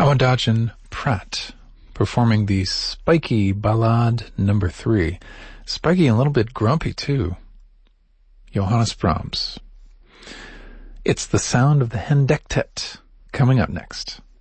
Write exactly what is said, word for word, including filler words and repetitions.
Awadagin Pratt performing the Spiky Ballade number three. Spiky and a little bit grumpy too. Johannes Brahms. It's the sound of the Hendektet coming up next.